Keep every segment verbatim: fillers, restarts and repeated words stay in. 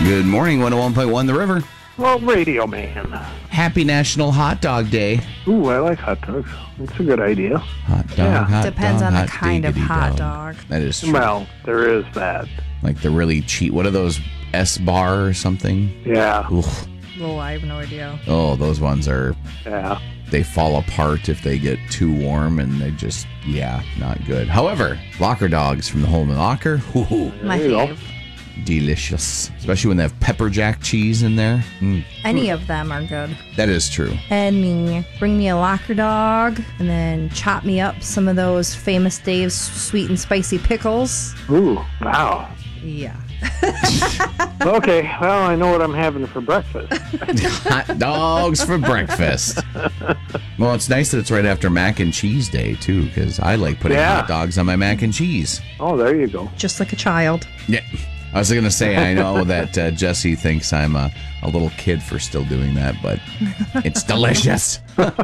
Good morning, one oh one point one The River. Well, Radio Man. Happy National Hot Dog Day. Ooh, I like hot dogs. That's a good idea. Hot dog, Yeah. hot Depends dog, on the hot kind of diggity hot dog. That is true. Well, there is that. Like the really cheap, what are those, S-Bar or something? Yeah, Ooh. Oh, I have no idea. Oh, those ones are, yeah. they fall apart if they get too warm, and they just, yeah, not good. However, locker dogs from the Holman Locker, ooh, My There you go. fave. delicious. Especially when they have pepper jack cheese in there. Mm, Any of them are good. that is true. Any. Bring me a locker dog and then chop me up some of those famous Dave's sweet and spicy pickles. Ooh, wow. Yeah. Okay, well, I know what I'm having for breakfast. Hot dogs for breakfast. Well, it's nice that it's right after Mac and Cheese Day, too, because I like putting Yeah. hot dogs on my mac and cheese. Oh, there you go. Just like a child. Yeah. I was going to say, I know that uh, Jesse thinks I'm a, a little kid for still doing that, but it's delicious.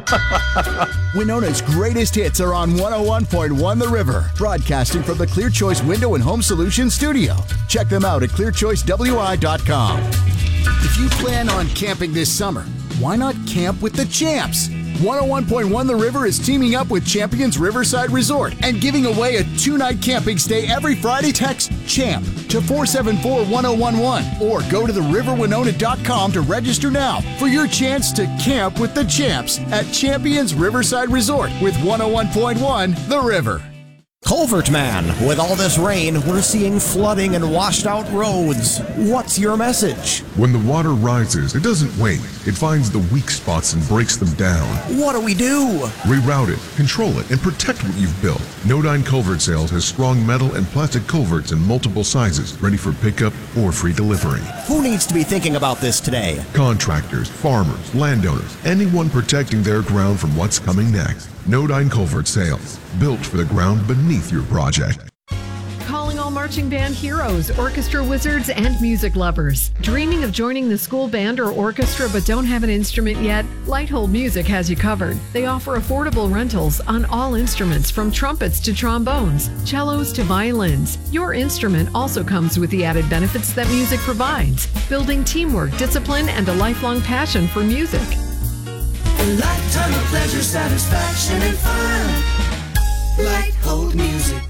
Winona's greatest hits are on one oh one point one The River, broadcasting from the Clear Choice Window and Home Solutions studio. Check them out at clear choice w i dot com. If you plan on camping this summer, why not camp with the champs? one oh one point one The River is teaming up with Champions Riverside Resort and giving away a two-night camping stay every Friday. Text CHAMP to four seven four one oh one one or go to the river winona dot com to register now for your chance to camp with the champs at Champions Riverside Resort with one oh one point one The River. Culvert Man, with all this rain, we're seeing flooding and washed out roads. What's your message? When the water rises, it doesn't wait. It finds the weak spots and breaks them down. What do we do? Reroute it, control it, and protect what you've built. Nodine Culvert Sales has strong metal and plastic culverts in multiple sizes, ready for pickup or free delivery. Who needs to be thinking about this today? Contractors, farmers, landowners, anyone protecting their ground from what's coming next. Nodine Culvert Sales, built for the ground beneath your project. Calling all marching band heroes, orchestra wizards, and music lovers. Dreaming of joining the school band or orchestra but don't have an instrument yet? Lighthold Music has you covered. They offer affordable rentals on all instruments from trumpets to trombones, cellos to violins. Your instrument also comes with the added benefits that music provides, building teamwork, discipline, and a lifelong passion for music. A lifetime of pleasure, satisfaction, and fun. Lighthold Music.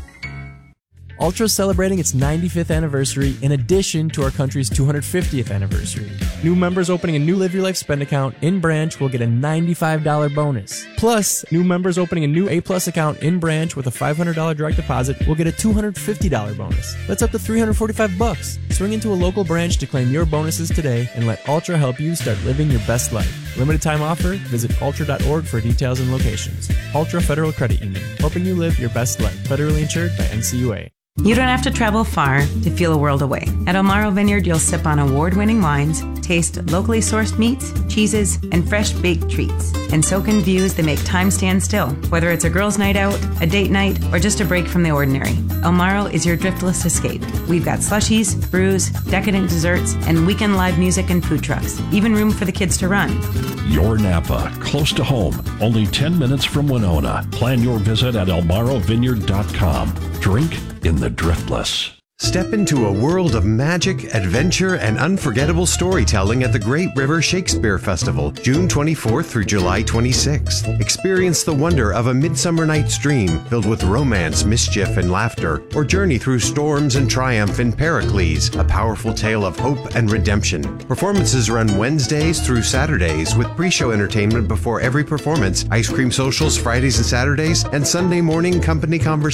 Ultra is celebrating its ninety-fifth anniversary in addition to our country's two hundred fiftieth anniversary. New members opening a new Live Your Life spend account in branch will get a ninety-five dollars bonus. Plus, new members opening a new A Plus account in branch with a five hundred dollars direct deposit will get a two hundred fifty dollars bonus. That's up to three hundred forty-five bucks. Swing into a local branch to claim your bonuses today and let Ultra help you start living your best life. Limited time offer. Visit ultra dot org for details and locations. Ultra Federal Credit Union, helping you live your best life. Federally insured by N C U A. You don't have to travel far to feel a world away. At Elmaro Vineyard, you'll sip on award-winning wines, taste locally sourced meats, cheeses, and fresh baked treats, and soak in views that make time stand still. Whether it's a girls' night out, a date night, or just a break from the ordinary, Elmaro is your driftless escape. We've got slushies, brews, decadent desserts, and weekend live music and food trucks. Even room for the kids to run. Your Napa, close to home, only ten minutes from Winona. Plan your visit at elmaro vineyard dot com. Drink in the driftless. Step into a world of magic, adventure, and unforgettable storytelling at the Great River Shakespeare Festival, June twenty-fourth through July twenty-sixth. Experience the wonder of A Midsummer Night's Dream, filled with romance, mischief, and laughter, or journey through storms and triumph in Pericles, a powerful tale of hope and redemption. Performances run Wednesdays through Saturdays, with pre-show entertainment before every performance, ice cream socials Fridays and Saturdays, and Sunday morning company conversations.